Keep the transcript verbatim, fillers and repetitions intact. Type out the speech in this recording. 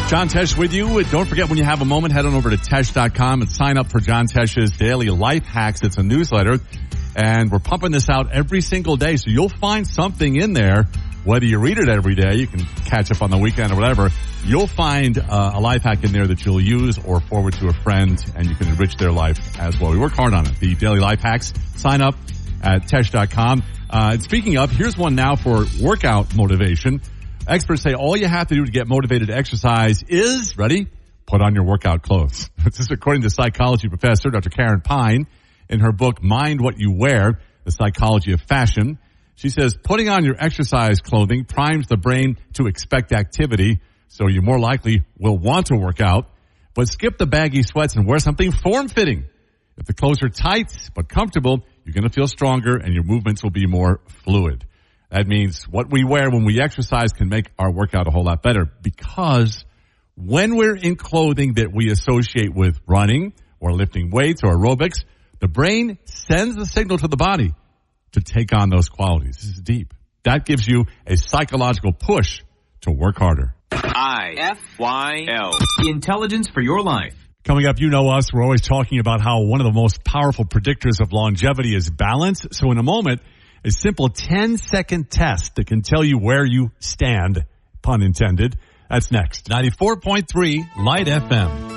John Tesh with you. Don't forget, when you have a moment, head on over to Tesh dot com and sign up for John Tesh's Daily Life Hacks. It's a newsletter, and we're pumping this out every single day, so you'll find something in there. Whether you read it every day, you can catch up on the weekend or whatever, you'll find uh, a life hack in there that you'll use or forward to a friend, and you can enrich their life as well. We work hard on it. The Daily Life Hacks. Sign up at Tesh dot com. Uh, and speaking of, here's one now for workout motivation. Experts say all you have to do to get motivated to exercise is, ready, put on your workout clothes. This is according to psychology professor Doctor Karen Pine in her book, Mind What You Wear, The Psychology of Fashion. She says putting on your exercise clothing primes the brain to expect activity, so you more likely will want to work out. But skip the baggy sweats and wear something form-fitting. If the clothes are tight but comfortable, you're going to feel stronger and your movements will be more fluid. That means what we wear when we exercise can make our workout a whole lot better, because when we're in clothing that we associate with running or lifting weights or aerobics, the brain sends a signal to the body to take on those qualities. This is deep. That gives you a psychological push to work harder. I F Y L. Intelligence for your life. Coming up, you know us. We're always talking about how one of the most powerful predictors of longevity is balance. So in a moment, a simple ten-second test that can tell you where you stand, pun intended. That's next. ninety-four point three Light F M.